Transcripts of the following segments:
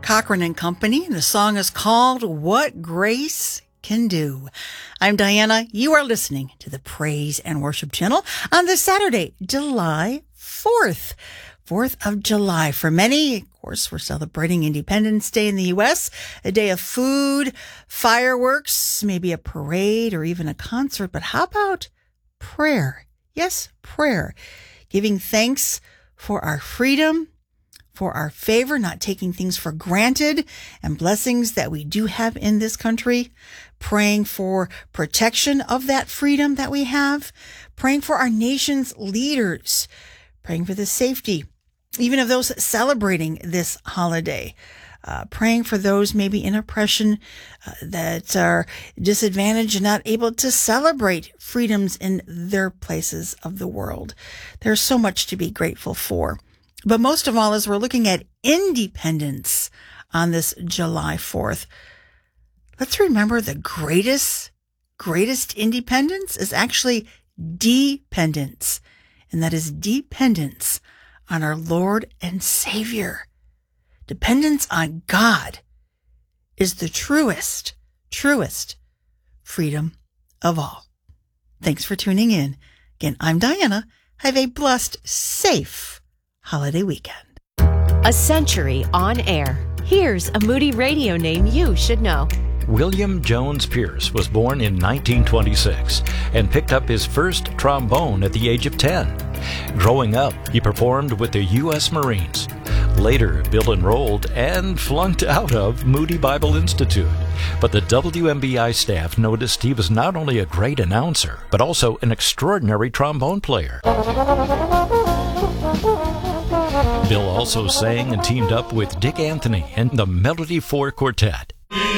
Cochran and Company, and the song is called What Grace Can Do. I'm Diana. You are listening to the Praise and Worship Channel on this Saturday, July 4th. 4th of July. For many, of course, we're celebrating Independence Day in the U.S., a day of food, fireworks, maybe a parade or even a concert. But how about prayer? Yes, prayer. Giving thanks for our freedom, for our favor, not taking things for granted, and blessings that we do have in this country, praying for protection of that freedom that we have, praying for our nation's leaders, praying for the safety, even of those celebrating this holiday, praying for those maybe in oppression that are disadvantaged and not able to celebrate freedoms in their places of the world. There's so much to be grateful for. But most of all, as we're looking at independence on this July 4th, let's remember the greatest independence is actually dependence. And that is dependence on our Lord and Savior. Dependence on God is the truest freedom of all. Thanks for tuning in. Again, I'm Diana. Have a blessed, safe holiday weekend. A century on air. Here's a Moody Radio name you should know. William Jones Pierce was born in 1926 and picked up his first trombone at the age of 10. Growing up, he performed with the U.S. Marines. Later, Bill enrolled and flunked out of Moody Bible Institute. But the WMBI staff noticed he was not only a great announcer, but also an extraordinary trombone player. Bill also sang and teamed up with Dick Anthony and the Melody 4 Quartet.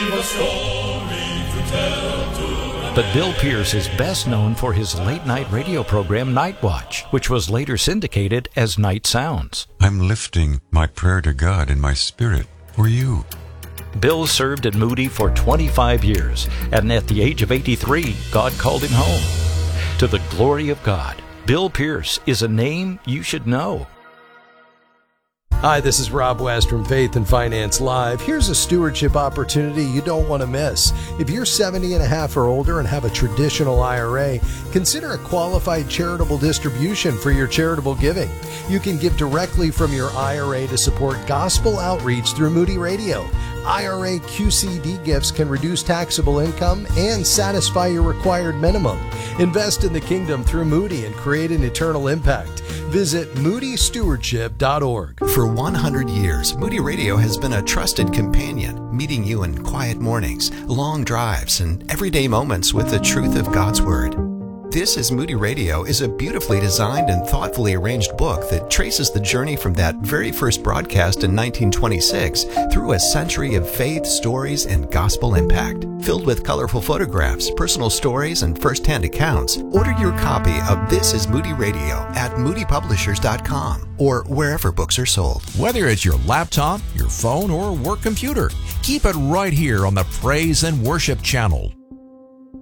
But Bill Pierce is best known for his late-night radio program Night Watch, which was later syndicated as Night Sounds. I'm lifting my prayer to God in my spirit for you. Bill served at Moody for 25 years, and at the age of 83, God called him home. To the glory of God, Bill Pierce is a name you should know. Hi, this is Rob West from Faith and Finance Live. Here's a stewardship opportunity you don't want to miss. If you're 70 and a half or older and have a traditional IRA, consider a qualified charitable distribution for your charitable giving. You can give directly from your IRA to support gospel outreach through Moody Radio. IRA QCD gifts can reduce taxable income and satisfy your required minimum. Invest in the kingdom through Moody and create an eternal impact. Visit moodystewardship.org. For 100 years, Moody Radio has been a trusted companion, meeting you in quiet mornings, long drives, and everyday moments with the truth of God's Word. This is Moody Radio is a beautifully designed and thoughtfully arranged book that traces the journey from that very first broadcast in 1926 through a century of faith, stories, and gospel impact. Filled with colorful photographs, personal stories, and first-hand accounts, order your copy of This is Moody Radio at moodypublishers.com or wherever books are sold. Whether it's your laptop, your phone, or work computer, keep it right here on the Praise and Worship Channel.